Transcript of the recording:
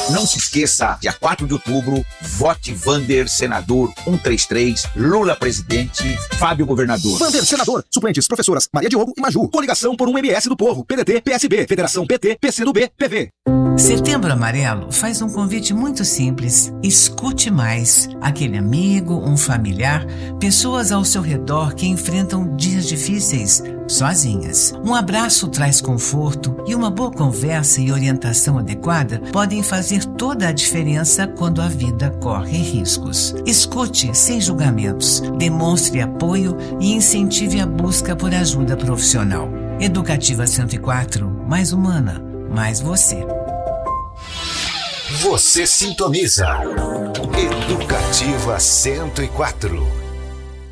Não se esqueça, dia 4 de outubro, vote Vander Senador 133, Lula presidente, Fábio governador. Vander Senador, suplentes professoras Maria Diogo e Maju. Coligação por um MS do Povo, PDT, PSB, Federação PT, PCdoB, PV. Setembro Amarelo faz um convite muito simples. Escute mais. Aquele amigo, um familiar, pessoas ao seu redor que enfrentam dias difíceis, sozinhas. Um abraço traz conforto e uma boa conversa e orientação adequada podem fazer toda a diferença quando a vida corre riscos. Escute sem julgamentos, demonstre apoio e incentive a busca por ajuda profissional. Educativa 104, mais humana, mais você. Você sintoniza Educativa 104.